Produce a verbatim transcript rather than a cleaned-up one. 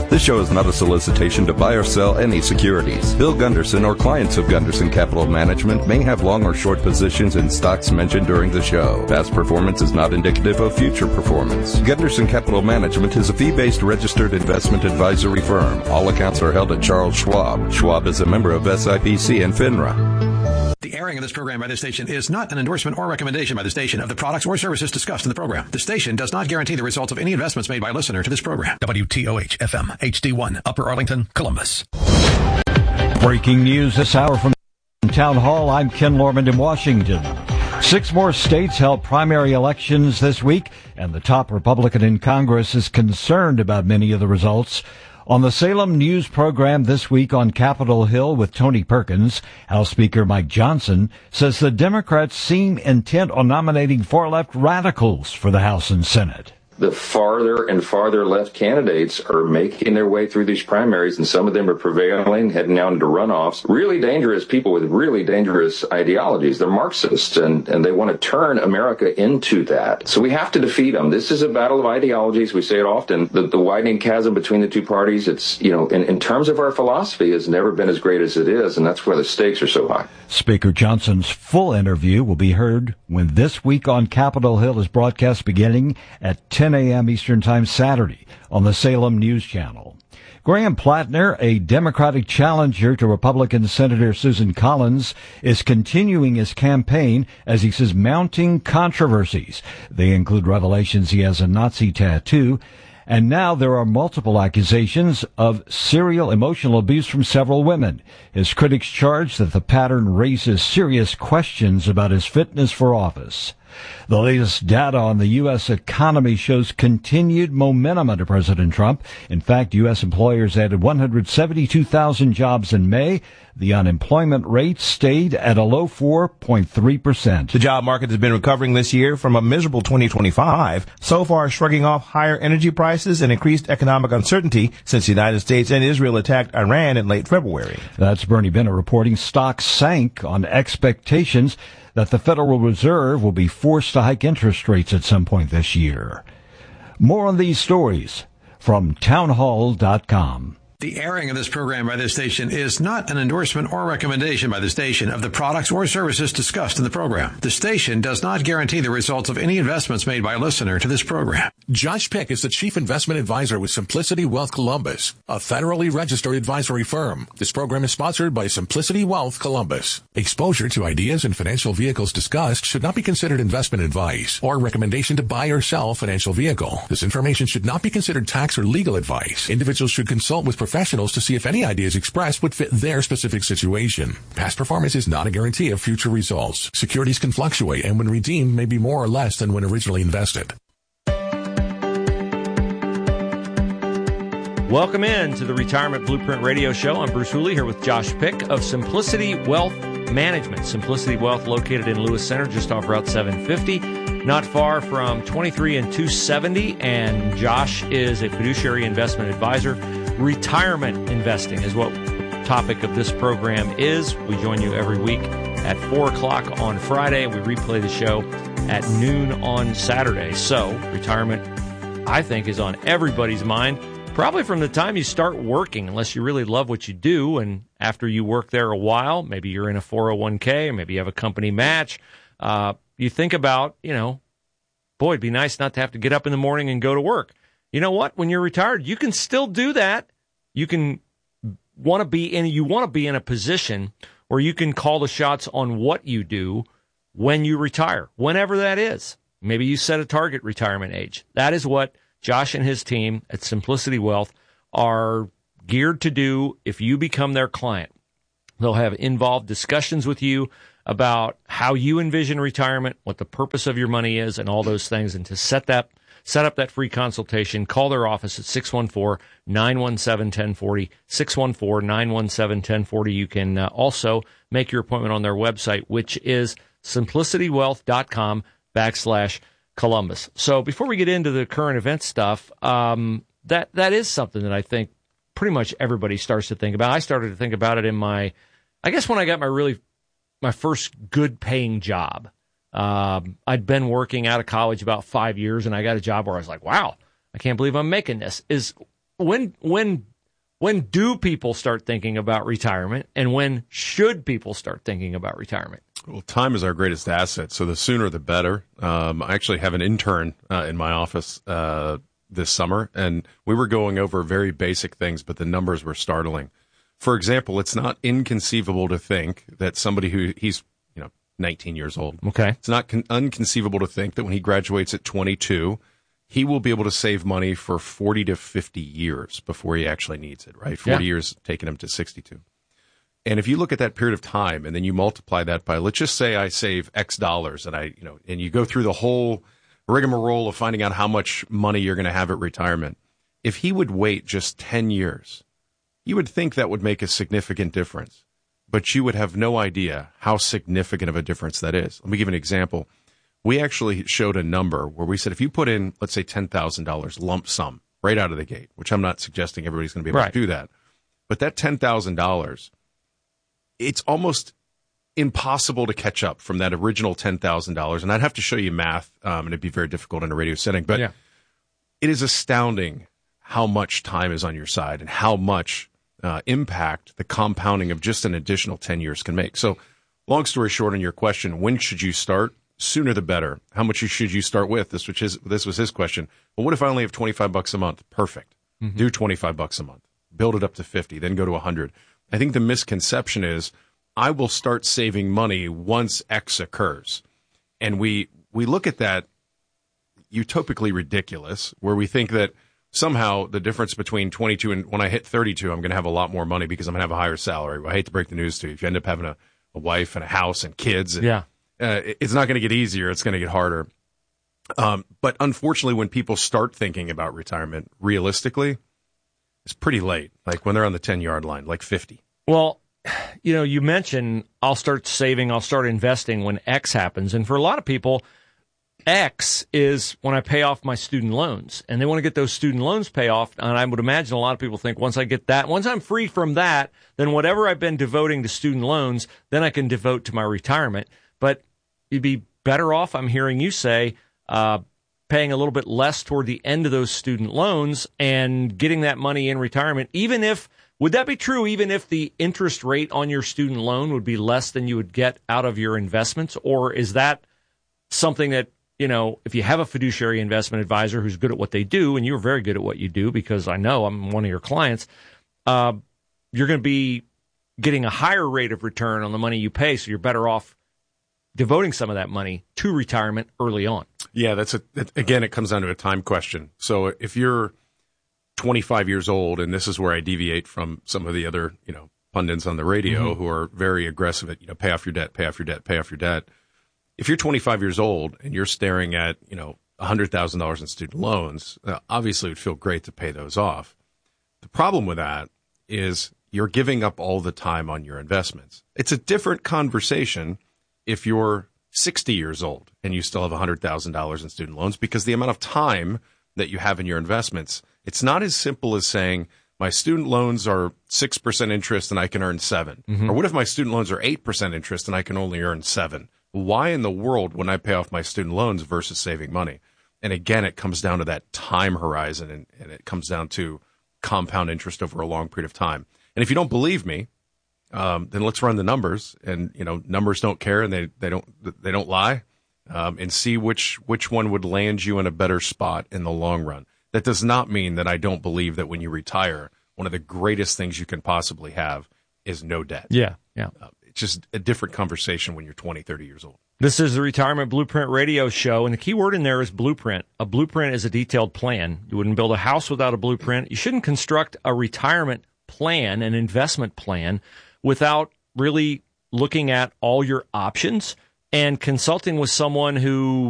This show is not a solicitation to buy or sell any securities. Bill Gunderson or clients of Gunderson Capital Management may have long or short positions in stocks mentioned during the show. Past performance is not indicative of future performance. Gunderson Capital Management is a fee-based registered investment advisory firm. All accounts are held at Charles Schwab. Schwab is a member of S I P C and FINRA. The airing of this program by this station is not an endorsement or recommendation by the station of the products or services discussed in the program. The station does not guarantee the results of any investments made by a listener to this program. W T O H F M H D one, Upper Arlington, Columbus. Breaking news this hour from Town Hall. I'm Ken Lorman in Washington. Six more states held primary elections this week, and the top Republican in Congress is concerned about many of the results. On the Salem News program this week on Capitol Hill with Tony Perkins, House Speaker Mike Johnson says the Democrats seem intent on nominating far-left radicals for the House and Senate. The farther and farther left candidates are making their way through these primaries, and some of them are prevailing, heading down into runoffs. Really dangerous people with really dangerous ideologies. They're Marxists, and, and they want to turn America into that. So we have to defeat them. This is a battle of ideologies. We say it often. The, the widening chasm between the two parties, it's, you know, in, in terms of our philosophy, has never been as great as it is, and that's why the stakes are so high. Speaker Johnson's full interview will be heard when This Week on Capitol Hill is broadcast beginning at ten a.m. Eastern Time Saturday on the Salem News Channel. Graham Plattner, a Democratic challenger to Republican Senator Susan Collins, is continuing his campaign as he says mounting controversies. They include revelations he has a Nazi tattoo, and now there are multiple accusations of serial emotional abuse from several women. His critics charge that the pattern raises serious questions about his fitness for office. The latest data on the U S economy shows continued momentum under President Trump. In fact, U S employers added one hundred seventy-two thousand jobs in May. The unemployment rate stayed at a low four point three percent. The job market has been recovering this year from a miserable twenty twenty-five, so far shrugging off higher energy prices and increased economic uncertainty since the United States and Israel attacked Iran in late February. That's Bernie Bennett reporting stocks sank on expectations that the Federal Reserve will be forced to hike interest rates at some point this year. More on these stories from townhall dot com. The airing of this program by this station is not an endorsement or recommendation by the station of the products or services discussed in the program. The station does not guarantee the results of any investments made by a listener to this program. Josh Pick is the Chief Investment Advisor with Simplicity Wealth Columbus, a federally registered advisory firm. This program is sponsored by Simplicity Wealth Columbus. Exposure to ideas and financial vehicles discussed should not be considered investment advice or recommendation to buy or sell a financial vehicle. This information should not be considered tax or legal advice. Individuals should consult with professionals to see if any ideas expressed would fit their specific situation. Past performance is not a guarantee of future results. Securities can fluctuate and when redeemed may be more or less than when originally invested. Welcome in to the Retirement Blueprint Radio Show. I'm Bruce Hooley here with Josh Pick of Simplicity Wealth Management. Simplicity Wealth located in Lewis Center just off Route seven fifty, not far from twenty-three and two seventy. And Josh is a fiduciary investment advisor. Retirement investing is what the topic of this program is. We join you every week at four o'clock on Friday. We replay the show at noon on Saturday. So retirement, I think, is on everybody's mind. Probably from the time you start working, unless you really love what you do, and after you work there a while, maybe you're in a four oh one k, or maybe you have a company match, uh, you think about, you know, boy, it'd be nice not to have to get up in the morning and go to work. You know what? When you're retired, you can still do that. You can want to be in, you want to be in a position where you can call the shots on what you do when you retire, whenever that is. Maybe you set a target retirement age. That is what Josh and his team at Simplicity Wealth are geared to do if you become their client. They'll have involved discussions with you about how you envision retirement, what the purpose of your money is, and all those things. And to set that, set up that free consultation, call their office at six one four, nine one seven, one zero four zero, six one four, nine one seven, one zero four zero. You can uh, also make your appointment on their website, which is simplicitywealth.com backslash Columbus. So before we get into the current event stuff, um, that that is something that I think pretty much everybody starts to think about. I started to think about it in my, I guess when I got my really, my first good paying job. Um, I'd been working out of college about five years, and I got a job where I was like, wow, I can't believe I'm making this. Is when when when do people start thinking about retirement, and when should people start thinking about retirement? Well, time is our greatest asset, so the sooner the better. Um, I actually have an intern uh, in my office uh, this summer, and we were going over very basic things, but the numbers were startling. For example, it's not inconceivable to think that somebody who he's you know nineteen years old. Okay, it's not con- unconceivable to think that when he graduates at twenty-two, he will be able to save money for forty to fifty years before he actually needs it. Right, forty yeah. years taking him to sixty-two. And if you look at that period of time and then you multiply that by, let's just say I save X dollars and I, you know, and you go through the whole rigmarole of finding out how much money you're going to have at retirement. If he would wait just ten years, you would think that would make a significant difference, but you would have no idea how significant of a difference that is. Let me give an example. We actually showed a number where we said, if you put in, let's say ten thousand dollars lump sum right out of the gate, which I'm not suggesting everybody's going to be able right. to do that, but that ten thousand dollars, it's almost impossible to catch up from that original ten thousand dollars. And I'd have to show you math, um, and it'd be very difficult in a radio setting. But yeah. it is astounding how much time is on your side and how much uh, impact the compounding of just an additional ten years can make. So long story short on your question, when should you start? Sooner the better. How much should you start with? This was his, this was his question. Well, what if I only have twenty-five bucks a month? Perfect. Mm-hmm. Do twenty-five bucks a month. Build it up to fifty, then go to one hundred. I think the misconception is I will start saving money once X occurs. And we we look at that utopically ridiculous, where we think that somehow the difference between twenty-two and when I hit thirty-two, I'm going to have a lot more money because I'm going to have a higher salary. I hate to break the news to you. If you end up having a, a wife and a house and kids, yeah. uh, it's not going to get easier. It's going to get harder. Um, but unfortunately, when people start thinking about retirement realistically, it's pretty late, like when they're on the ten-yard line, like fifty. Well, you know, you mentioned I'll start saving, I'll start investing when X happens. And for a lot of people, X is when I pay off my student loans. And they want to get those student loans pay off. And I would imagine a lot of people think once I get that, once I'm free from that, then whatever I've been devoting to student loans, then I can devote to my retirement. But you'd be better off, I'm hearing you say, uh, paying a little bit less toward the end of those student loans and getting that money in retirement, even if, would that be true, even if the interest rate on your student loan would be less than you would get out of your investments? Or is that something that, you know, if you have a fiduciary investment advisor who's good at what they do, and you're very good at what you do because I know I'm one of your clients, uh, you're going to be getting a higher rate of return on the money you pay, so you're better off devoting some of that money to retirement early on. Yeah, that's a, again, it comes down to a time question. So if you're twenty-five years old, and this is where I deviate from some of the other, you know, pundits on the radio mm-hmm. who are very aggressive at, you know, pay off your debt, pay off your debt, pay off your debt. If you're twenty-five years old and you're staring at, you know, one hundred thousand dollars in student loans, uh, obviously it would feel great to pay those off. The problem with that is you're giving up all the time on your investments. It's a different conversation if you're sixty years old and you still have one hundred thousand dollars in student loans, because the amount of time that you have in your investments, it's not as simple as saying my student loans are six percent interest and I can earn seven. Mm-hmm. Or what if my student loans are eight percent interest and I can only earn seven? Why in the world wouldn't I pay off my student loans versus saving money? And again, it comes down to that time horizon, and, and it comes down to compound interest over a long period of time. And if you don't believe me, Um, then let's run the numbers, and you know numbers don't care, and they, they don't they don't lie, um, and see which which one would land you in a better spot in the long run. That does not mean that I don't believe that when you retire, one of the greatest things you can possibly have is no debt. Yeah, yeah. Uh, it's just a different conversation when you're twenty, thirty years old. This is the Retirement Blueprint Radio Show, and the key word in there is blueprint. A blueprint is a detailed plan. You wouldn't build a house without a blueprint. You shouldn't construct a retirement plan, an investment plan, without really looking at all your options and consulting with someone who